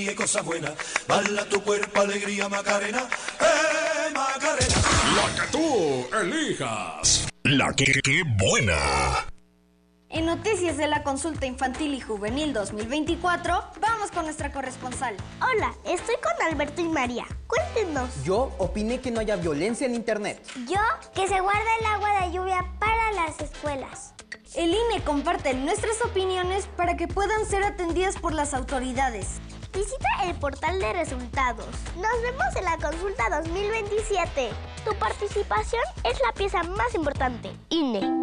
qué cosa buena, bala tu cuerpo, alegría, Macarena, Macarena. La que tú elijas. La que buena. En noticias de la consulta infantil y juvenil 2024, vamos con nuestra corresponsal. Hola, estoy con Alberto y María. Cuéntenos. Yo opiné que no haya violencia en internet. Yo, que se guarda el agua de lluvia para las escuelas. El INE comparte nuestras opiniones para que puedan ser atendidas por las autoridades. Visita el portal de resultados. Nos vemos en la consulta 2027. Tu participación es la pieza más importante. INE.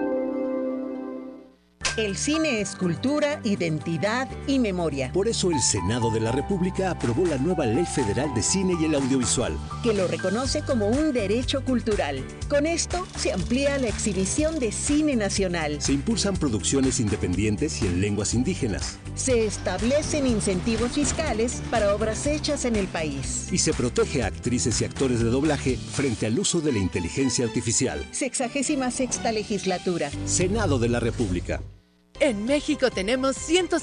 El cine es cultura, identidad y memoria. Por eso el Senado de la República aprobó la nueva Ley Federal de Cine y el Audiovisual, que lo reconoce como un derecho cultural. Con esto se amplía la exhibición de cine nacional. Se impulsan producciones independientes y en lenguas indígenas. Se establecen incentivos fiscales para obras hechas en el país. Y se protege a actrices y actores de doblaje frente al uso de la inteligencia artificial. 66ª legislatura. Senado de la República. En México tenemos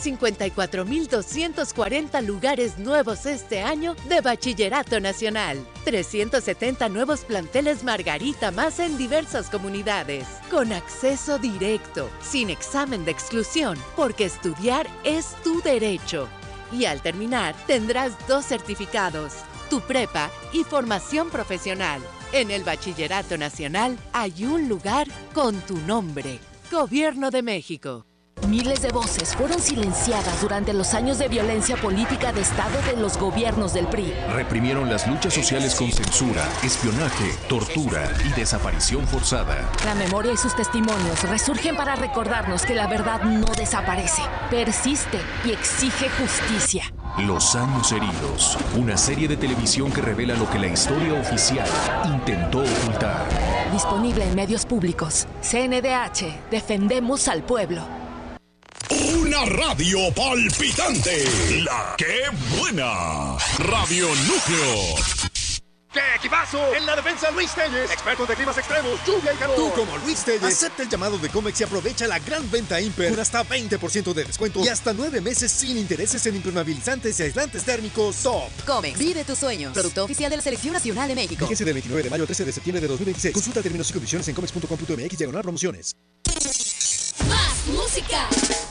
154,240 lugares nuevos este año de Bachillerato Nacional. 370 nuevos planteles Margarita más en diversas comunidades. Con acceso directo, sin examen de exclusión, porque estudiar es tu derecho. Y al terminar, tendrás 2 certificados, tu prepa y formación profesional. En el Bachillerato Nacional hay un lugar con tu nombre. Gobierno de México. Miles de voces fueron silenciadas durante los años de violencia política de Estado de los gobiernos del PRI. Reprimieron las luchas sociales con censura, espionaje, tortura y desaparición forzada. La memoria y sus testimonios resurgen para recordarnos que la verdad no desaparece, persiste y exige justicia. Los años heridos, una serie de televisión que revela lo que la historia oficial intentó ocultar. Disponible en medios públicos. CNDH, defendemos al pueblo. Una radio palpitante. La que buena. Radio Núcleo. ¡Qué equipazo! En la defensa, Luis Telles, experto de climas extremos, lluvia y calor. Tú, como Luis Telles, acepta el llamado de Comex y aprovecha la gran venta Imper con hasta 20% de descuento y hasta 9 meses sin intereses en impermeabilizantes y aislantes térmicos Top. Comex, vive tus sueños. Producto oficial de la Selección Nacional de México. Fíjense del 29 de mayo al 13 de septiembre de 2026. Consulta términos y condiciones en comex.com.mx/promociones. Más música.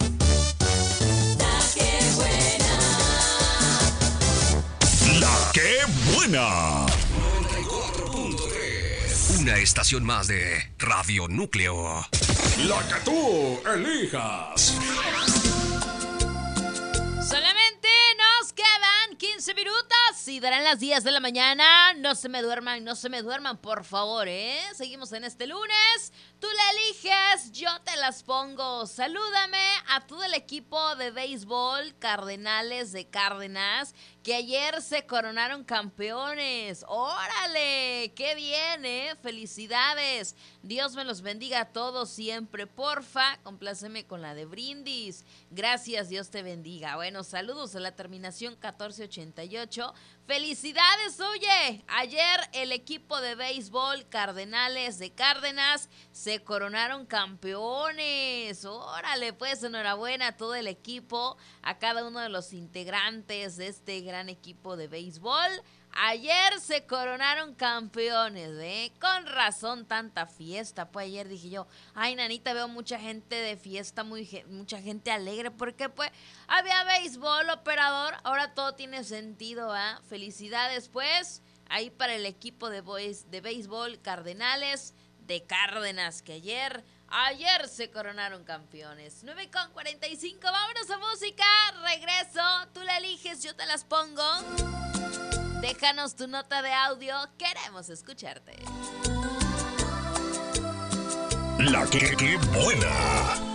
La que buena. 94.3. Una estación más de Radio Núcleo. La que tú elijas. Solamente nos quedan 15 minutos y darán las 10 de la mañana. No se me duerman, por favor, ¿eh? Seguimos en este lunes. Tú la eliges, yo te las pongo. Salúdame a todo el equipo de béisbol Cardenales de Cárdenas, que ayer se coronaron campeones. ¡Órale! ¡Qué bien, eh! ¡Felicidades! Dios me los bendiga a todos siempre. Porfa, compláceme con la de brindis. Gracias, Dios te bendiga. Bueno, saludos a la terminación 1488. ¡Felicidades, oye! Ayer el equipo de béisbol Cardenales de Cárdenas se coronaron campeones. ¡Órale! Pues enhorabuena a todo el equipo, a cada uno de los integrantes de este gran equipo de béisbol. Ayer se coronaron campeones, ¿eh? Con razón tanta fiesta. Pues ayer dije yo, ay, nanita, veo mucha gente de fiesta, mucha gente alegre, porque pues había béisbol, operador, ahora todo tiene sentido, ¿eh? Felicidades, pues, ahí para el equipo de béisbol Cardenales de Cárdenas, que ayer se coronaron campeones. 9:45, vámonos a música, regreso, tú la eliges, yo te las pongo. Déjanos tu nota de audio, queremos escucharte. La que buena.